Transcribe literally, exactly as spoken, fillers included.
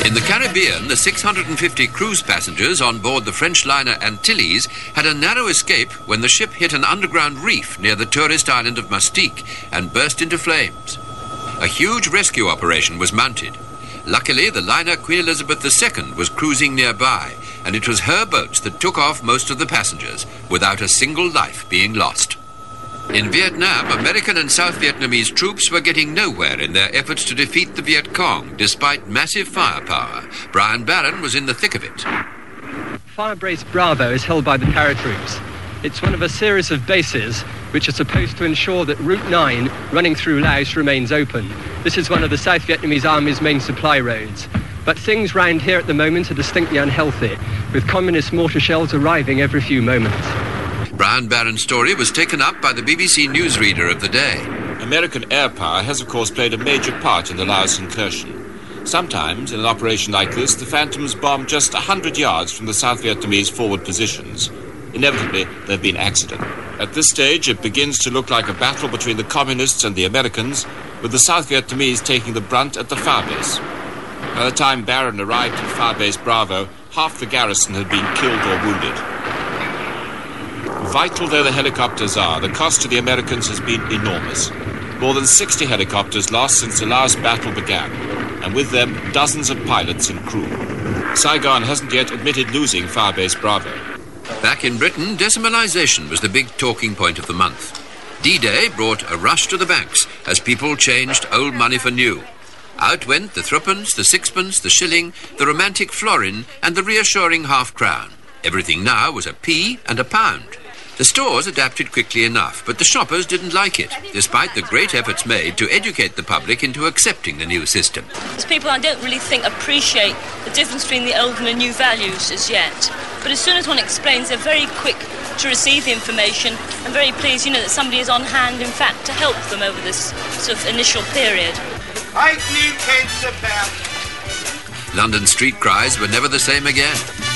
In the Caribbean, the six hundred fifty cruise passengers on board the French liner Antilles had a narrow escape when the ship hit an underground reef near the tourist island of Mustique and burst into flames. A huge rescue operation was mounted. Luckily, the liner Queen Elizabeth the Second was cruising nearby, and it was her boats that took off most of the passengers, without a single life being lost. In Vietnam, American and South Vietnamese troops were getting nowhere in their efforts to defeat the Viet Cong, despite massive firepower. Brian Barron was in the thick of it. Firebase Bravo is held by the paratroops. It's one of a series of bases which are supposed to ensure that Route nine, running through Laos, remains open. This is one of the South Vietnamese Army's main supply roads. But things round here at the moment are distinctly unhealthy, with communist mortar shells arriving every few moments. Brian Barron's story was taken up by the B B C newsreader of the day. American air power has, of course, played a major part in the Laos incursion. Sometimes, in an operation like this, the Phantoms bomb just one hundred yards from the South Vietnamese forward positions. Inevitably, there have been accidents. At this stage, it begins to look like a battle between the Communists and the Americans, with the South Vietnamese taking the brunt at the firebase. By the time Barron arrived at Firebase Bravo, half the garrison had been killed or wounded. Vital though the helicopters are, the cost to the Americans has been enormous. More than sixty helicopters lost since the last battle began, and with them dozens of pilots and crew. Saigon hasn't yet admitted losing Firebase Bravo. Back in Britain, decimalisation was the big talking point of the month. D-Day brought a rush to the banks as people changed old money for new. Out went the threepence, the sixpence, the shilling, the romantic florin, and the reassuring half-crown. Everything now was a p and a pound. The stores adapted quickly enough, but the shoppers didn't like it, despite the great efforts made to educate the public into accepting the new system. There's people I don't really think appreciate the difference between the old and the new values as yet. But as soon as one explains, they're very quick to receive the information and very pleased, you know, that somebody is on hand, in fact, to help them over this sort of initial period. Eight new pence a pound. London street cries were never the same again.